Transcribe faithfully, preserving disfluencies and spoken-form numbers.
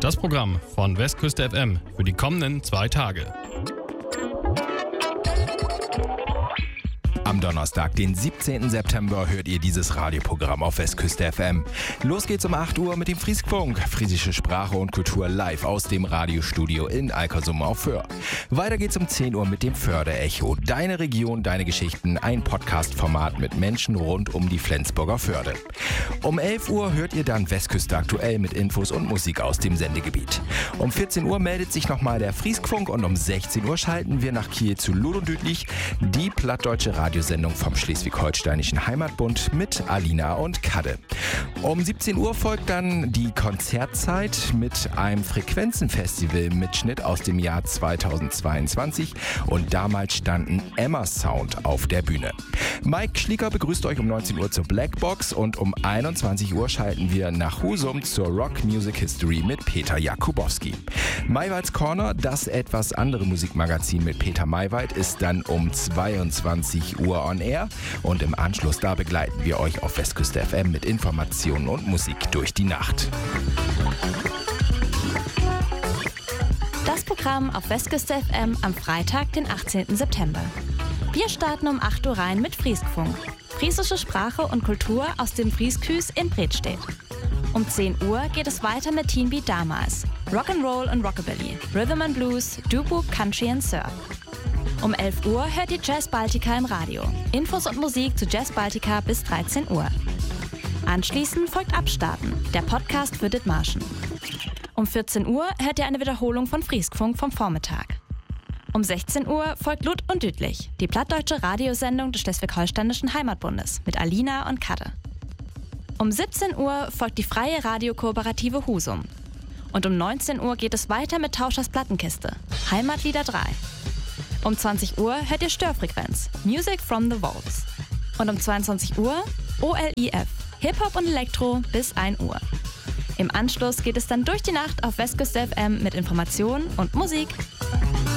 Das Programm von Westküste F M für die kommenden zwei Tage. Am Donnerstag, den siebzehnten September, hört ihr dieses Radioprogramm auf Westküste F M. Los geht's um acht Uhr mit dem Frieskfunk. Friesische Sprache und Kultur live aus dem Radiostudio in Alkersum auf Föhr. Weiter geht's um zehn Uhr mit dem Förde-Echo. Deine Region, deine Geschichten. Ein Podcast-Format mit Menschen rund um die Flensburger Förde. Um elf Uhr hört ihr dann Westküste aktuell mit Infos und Musik aus dem Sendegebiet. Um vierzehn Uhr meldet sich nochmal der Frieskfunk und um sechzehn Uhr schalten wir nach Kiel zu Lud und Düdlich, die plattdeutsche Radio Sendung vom Schleswig-Holsteinischen Heimatbund mit Alina und Kadde. Um siebzehn Uhr folgt dann die Konzertzeit mit einem Frequenzen-Festival-Mitschnitt aus dem Jahr zweitausendzweiundzwanzig und damals standen Emma Sound auf der Bühne. Mike Schlieker begrüßt euch um neunzehn Uhr zur Blackbox und um einundzwanzig Uhr schalten wir nach Husum zur Rock Music History mit Peter Jakubowski. Maywalds Corner, das etwas andere Musikmagazin mit Peter Maywald, ist dann um zweiundzwanzig Uhr on Air und im Anschluss da begleiten wir euch auf Westküste F M mit Informationen und Musik durch die Nacht. Das Programm auf Westküste F M am Freitag, den achtzehnten September. Wir starten um acht Uhr rein mit Frieskfunk. Friesische Sprache und Kultur aus dem Frieskhuis in Bredstedt. Um zehn Uhr geht es weiter mit Teen Beat damals. Rock'n'Roll und Rockabilly, Rhythm and Blues, Doo-Wop, Country and Surf. Um elf Uhr hört ihr Jazz Baltica im Radio. Infos und Musik zu Jazz Baltica bis dreizehn Uhr. Anschließend folgt Abstarten, der Podcast für Dithmarschen. Um vierzehn Uhr hört ihr eine Wiederholung von Frieskfunk vom Vormittag. Um sechzehn Uhr folgt Lud und Düdlich, die plattdeutsche Radiosendung des Schleswig-Holsteinischen Heimatbundes mit Alina und Kadde. Um siebzehn Uhr folgt die freie Radiokooperative Husum. Und um neunzehn Uhr geht es weiter mit Tauschers Plattenkiste, Heimatlieder drei. Um zwanzig Uhr hört ihr Störfrequenz, Music from the Vaults. Und um zweiundzwanzig Uhr O L I F, Hip-Hop und Elektro bis ein Uhr. Im Anschluss geht es dann durch die Nacht auf Westküste F M mit Informationen und Musik.